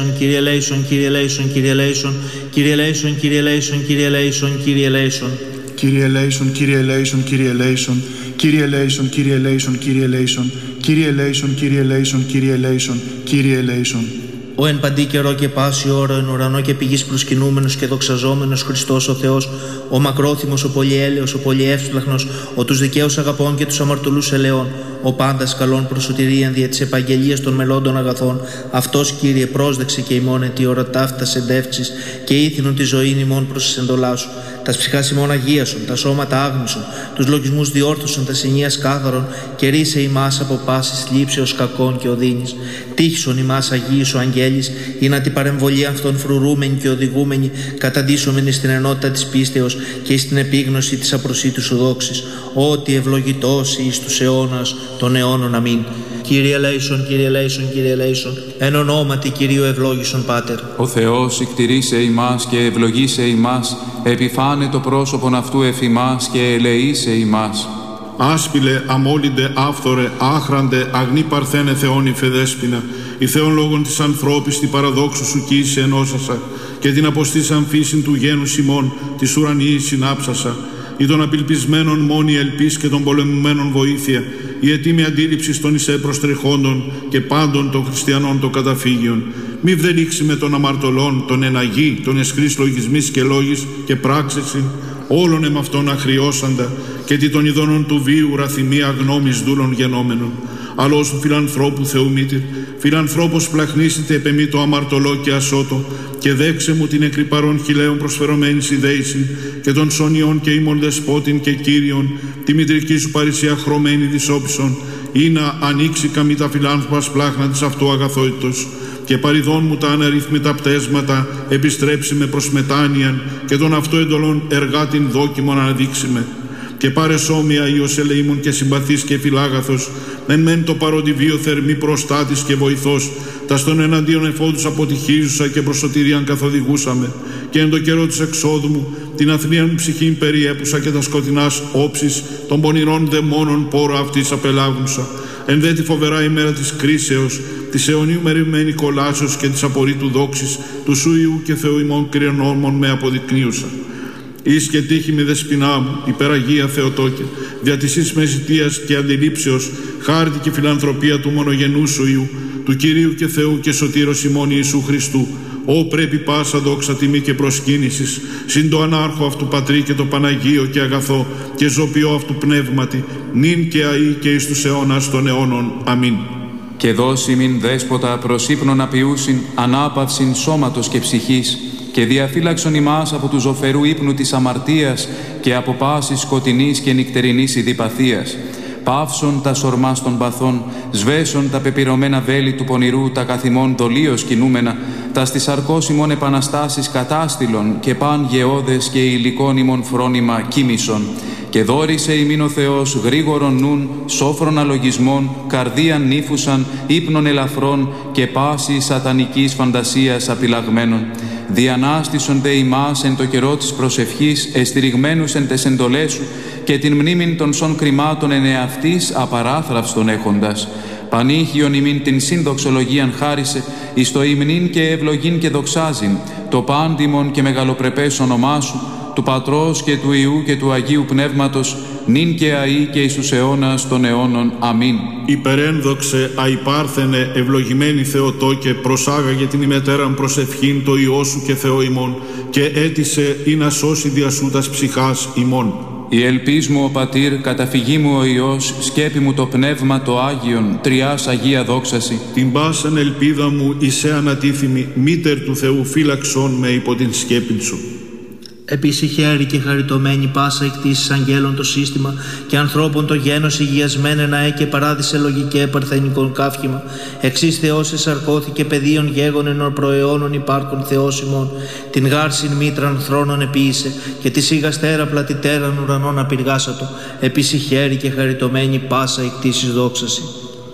Kyrie eleison, Kyrie eleison, Kyrie eleison, Kyrie eleison, Kyrie eleison, Kyrie eleison, Kyrie eleison. Kyrie eleison, Kyrie eleison, Kyrie eleison, Kyrie eleison, Kyrie eleison, Kyrie eleison, Kyrie eleison, Kyrie eleison, Kyrie eleison, Kyrie eleison. Ο εν παντή καιρό και πάση ώρα, εν ουρανό και πηγής προσκυνούμενος και δοξαζόμενος Χριστός ο Θεός, ο μακρόθυμος, ο πολυέλεος, ο πολυεύσπλαχνος, ο τους δικαίους αγαπών και τους αμαρτωλούς ελαιών, ο πάντας καλών προσωτηρίαν δια της επαγγελίας των μελών των αγαθών, αυτός Κύριε πρόσδεξε και ημών εν τη ώρα ταύτα εντεύξεις και ήθινον τη ζωή ημών προς τις εντολάς σου. Τας ψυχάς ημών αγίασον, τα σώματα άγνησον, τους λογισμούς διόρθωσον, τα ενίας κάθαρον και ρίσε ημάς από πάσης λήψεως κακών και οδύνης. Τύχησον ημάς αγίης ο αγγέλης, ή να την παρεμβολή αυτών φρουρούμενη και οδηγούμενη, καταντήσομενη στην ενότητα της πίστεως και στην επίγνωση της απροσίτου σου δόξης. Ότι ευλογητός εις τους αιώνας των αιώνων. Αμήν. Κύριε ελέησον, Κύριε ελέησον, Κύριε ελέησον, εν ονόματι Κυρίου ευλόγησον Πάτερ. Ο Θεός εκτηρήσε ημάς και ευλογήσε ημάς, επιφάνε το πρόσωπον αυτού εφ' ημάς και ελεήσε ημάς. Άσπηλε, αμόλυντε, άφθορε, άχραντε, αγνή παρθένε Θεόν η Φεδέσποινα, η Θεόν λόγων της ανθρώπης τη παραδόξου σου κοίησε ενώσασα, και την αποστήσαν φύσιν του γένους ημών, της ουρανιής συνάψασα, ή των απελπισμένων μόνη ελπίς και των πολεμουμένων βοήθεια, η ετοίμη αντίληψη των εισέ προστρεχόντων και πάντων των χριστιανών των καταφύγιων. Μη βδελήξει με των αμαρτωλών, των εναγή, των εσχρής λογισμής και λόγης και πράξεσιν, όλων εμ' αυτών αχριώσαντα, και τι των ειδώνων του βίου ραθυμία γνώμης δούλων γενόμενων. Αλλά σου φιλανθρώπου Θεού μήτηρ, φιλανθρώπος πλαχνίσετε επ' εμεί το αμαρτωλό και ασώτο, και δέξε μου την εκρυπαρών χιλέων προσφερωμένης ιδέησιν, και των σωνιών και ήμων δεσπότην και Κύριον, τη μητρική σου παρησία χρωμένη δυσόπισον, ή να ανοίξει καμή τα φιλάνθρωπας πλάχνα της αυτού αγαθότητος, και παριδών μου τα αναρρύθμιτα πτέσματα επιστρέψει με προς μετάνοιαν, και των αυτού εντολών εργάτην δόκιμον αναδείξει με. Και πάρε σώμια Υιός ελεήμων και συμπαθής και φιλάγαθος, εν μεν το παρόντι βίο θερμή προστάτης και βοηθός, τας των εναντίον εφόδους αποτυχίζουσα και προσωτηρίαν καθοδηγούσαμε, και εν το καιρό της εξόδου μου την αθλίαν ψυχήν περιέπουσα και τα σκοτεινάς όψεις των πονηρών δαιμόνων πόρο αυτής απελάβνουσα, εν δε τη φοβερά ημέρα της κρίσεως, της αιωνίου μεριμμένη κολάσεως και της απορρίτου δόξης του σου Υιού και Θεού ημών κρυονόρμων με αποδεικνύουσα. Εις και τύχη με δεσποινά μου, υπεραγία Θεοτόκε, δια της εις με ζητίας και αντιλήψεως, χάρτη και φιλανθρωπία του μονογενού σου Υιού, του Κυρίου και Θεού και σωτήρος ημών Ιησού Χριστού, ό πρέπει πάσα δόξα τιμή και προσκύνησης, συν το ανάρχο αυτού Πατρί και το Παναγίο και αγαθό και ζωπιό αυτού πνεύματι, νυν και αεί και εις τους αιώνας των αιώνων. Αμήν. Και δώσει μην δέσποτα προς ύπνον απειούσιν, ανάπαυσιν σώματος και ψυχής, και διαφύλαξον ημάς από του ζωφερού ύπνου της αμαρτίας και από πάσης σκοτεινής και νυχτερινής ειδιπαθίας. Παύσον τα σορμάς των παθών, σβέσον τα πεπυρωμένα βέλη του πονηρού, τα καθημών δολίως κινούμενα, τα στις αρκώσιμων επαναστάσεις κατάστηλον και παν γεώδες και υλικών ημών φρόνημα κοίμησον. Και δόρισε ημίν ο Θεός γρήγορον νουν, σόφρον αλογισμών, καρδίαν νύφουσαν, ύπνων ελαφρών και πάση σατανικής φαντασίας απειλαγμένων. Διανάστησον δε ημάς εν το καιρό της προσευχής, εστηριγμένους εν τες εντολές σου, και την μνήμην των σων κρυμάτων εν εαυτής απαράθραυστον έχοντας. Πανήχιον ημίν την συνδοξολογίαν χάρισε, εις το υμνήν και ευλογήν και δοξάζειν, το πάντιμον και μεγαλοπρεπές όνομά σου, του Πατρός και του Υιού και του Αγίου Πνεύματος, νυν και αεί και εις τους αιώνας των αιώνων. Αμήν. Υπερένδοξε, αϊπάρθενε, ευλογημένη Θεοτόκε, προσάγαγε την ημετέραν προσευχήν το Υιό σου και Θεό ημών, και έτησε ή να σώσει δια σου τας ψυχάς ημών. Η ελπίς μου ο Πατήρ, καταφυγή μου ο Υιός, σκέπη μου το Πνεύμα το Άγιον, τριάς Αγία δόξαση. Την πάσαν ελπίδα μου εισέ ανατίθιμη, μήτερ του Θεού φύλαξον με υπό την σκέπην σου. Επίση χαίρη και χαριτωμένη πάσα εκτίσεις αγγέλων το σύστημα και ανθρώπων το γένος υγιασμένε ναέ και παράδεισε λογικέ παρθενικών καύχημα. Εξής Θεός εσαρκώθηκε παιδίων γέγονεν ορ προαιώνων υπάρχων Θεός ημών. Την γάρσιν μήτραν θρόνων επίησε και τη σίγας τέραπλα τη τέραν ουρανών απειργάσατο. Επίση χαίρη και χαριτωμένη πάσα εκτίσεις δόξαση.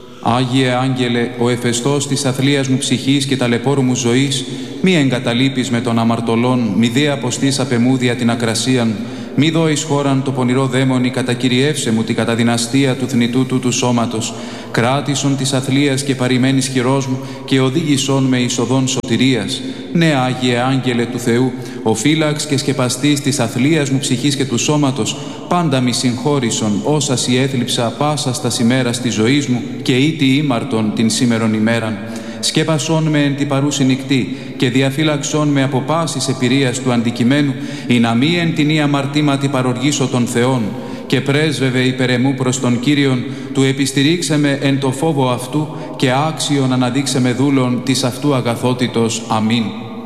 Άγιε Άγγελε, ο εφεστός της αθλίας μου ψυχής και ταλαιπώρου μου ζωής, μη εγκαταλείπεις με των αμαρτωλών, μη δε αποστείς απεμούδια την ακρασίαν, Μη δω εις χώραν το πονηρό δαίμονι, κατακυριεύσε μου την καταδυναστία του θνητού του σώματος. Κράτησον της αθλίας και παρημένης χειρός μου και οδήγησον με εις οδόν σωτηρίας. Ναι, Άγιε Άγγελε του Θεού, ο φύλαξ και σκεπαστής της αθλίας μου ψυχής και του σώματος, πάντα μη συγχώρησον όσα σοι έθλιψα πάσας τας ημέρας της ζωής μου και ήτι ήμαρτον την σήμερον ημέραν. Σκέπασόν με εν τη παρούση νυχτή και διαφύλαξόν με από πάσης επηρείας του αντικειμένου, ή να μη εν την αμαρτήματι παροργήσω των Θεών, και πρέσβευε υπερ εμού προς τον Κύριον, του επιστηρίξε με εν το φόβο αυτού και άξιον αναδείξε με δούλων της αυτού αγαθότητος. Αμήν.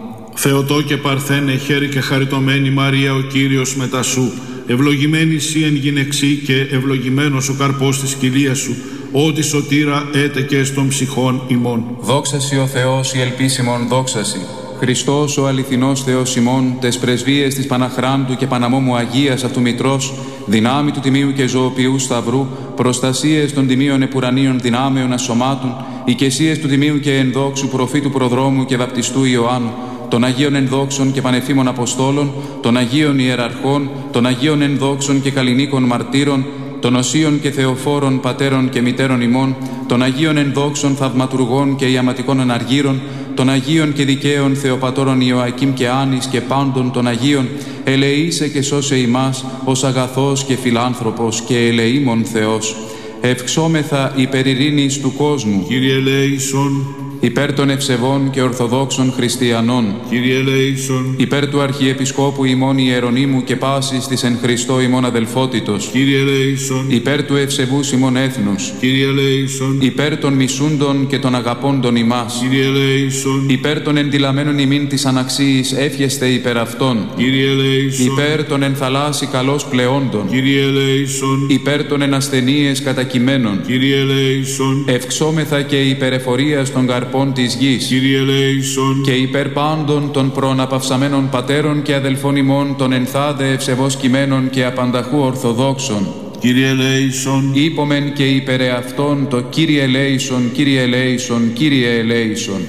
Θεοτό και Παρθένε, χαίρη και χαριτωμένη Μαρία, ο Κύριος μετά σου, ευλογημένη σύ εν γυναιξή και ευλογημένος ο καρπός της κοιλίας σου, ότι σωτήρα έτεκε των ψυχών ημών. Δόξασι ο Θεός, η ελπίσιμον δόξασι. Χριστός ο αληθινός Θεός ημών, τες πρεσβείες της Παναχράντου και Παναμόμου Αγίας αυτού Μητρός, δυνάμει του Τιμίου και Ζωοποιού Σταυρού, προστασίες των Τιμίων Επουρανίων δυνάμεων ασωμάτων, οικεσίες του Τιμίου και ενδόξου προφήτου Προδρόμου και βαπτιστού Ιωάννου, των Αγίων ενδόξων και πανεφήμων Αποστόλων, των Αγίων Ιεραρχών, των Αγίων ενδόξων και καλλινίκων μαρτύρων, των Οσίων και Θεοφόρων πατέρων και μητέρων ημών, των Αγίων ενδόξων θαυματουργών και ιαματικών αναργύρων, των Αγίων και δικαίων Θεοπατώρων Ιωακήμ και Άνης και πάντων των Αγίων, ελεήσε και σώσε ημάς ως αγαθός και φιλάνθρωπος και ελεήμων Θεός. Ευξόμεθα υπερ ειρήνης του κόσμου. Κύριε ελέησον. Υπέρ των ευσεβών και ορθοδόξων χριστιανών. Κύριε ελέησον. Υπέρ του Αρχιεπισκόπου ημών Ιερονύμου και πάσης της εν Χριστώ ημών αδελφότητος. Κύριε ελέησον. Υπέρ του ευσεβούς ημών έθνους. Κύριε ελέησον. Υπέρ των μισούντων και των αγαπώντων ημάς. Κύριε ελέησον. Υπέρ των εντυλαμένων ημίν της αναξίης εύχεστε υπέρ αυτών. Κύριε ελέησον. Υπέρ των εν θαλάσσι καλώς πλεόντων. Κύριε ελέησον. Υπέρ των εν ασθενείες κατακειμένων. Κύριε ελέησον. Ευξόμεθα και υπερεφορίας των καρπών της γης. Κύριε ελέησον. Και υπέρ πάντων των προαναπαυσαμένων πατέρων και αδελφών ημών των ενθάδε ευσεβώς κειμένων και απανταχού ορθοδόξων. Κύριε ελέησον. Είπομεν και υπερ εαυτών το Κύριε ελέησον, Κύριε ελέησον, Κύριε ελέησον.